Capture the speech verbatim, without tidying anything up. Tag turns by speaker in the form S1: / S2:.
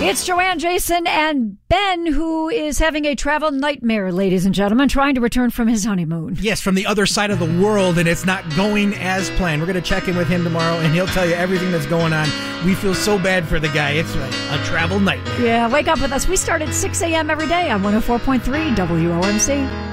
S1: It's Joanne, Jason, and Ben, who is having a travel nightmare, ladies and gentlemen, trying to return from his honeymoon.
S2: Yes, from the other side of the world, and it's not going as planned. We're going to check in with him tomorrow, and he'll tell you everything that's going on. We feel so bad for the guy. It's a, a travel nightmare.
S1: Yeah, wake up with us. We start at six a.m. every day on one oh four point three W O M C.